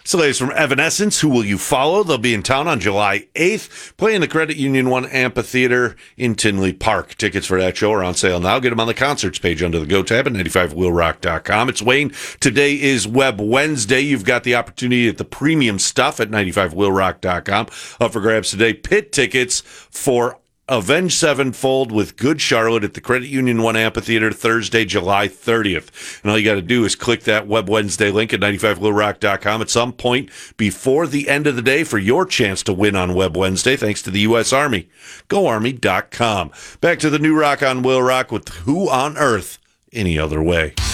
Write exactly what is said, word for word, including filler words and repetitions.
It's the latest from Evanescence. Who Will You Follow? They'll be in town on July eighth, playing the Credit Union One Amphitheater in Tinley Park. Tickets for that show are on sale now. Get them on the concerts page under the Go tab at ninety-five wheel rock dot com. It's Wayne. Today is Web Wednesday. You've got the opportunity at the premium stuff at ninety-five wheel rock dot com. Up for grabs today. Pit tickets for Avenged Sevenfold with Good Charlotte at the Credit Union One Amphitheater Thursday, July thirtieth. And all you got to do is click that Web Wednesday link at ninety-five wheel rock dot com at some point before the end of the day for your chance to win on Web Wednesday, thanks to the U S Army. go army dot com. Back to the new rock on Will Rock with Who on Earth Any Other Way.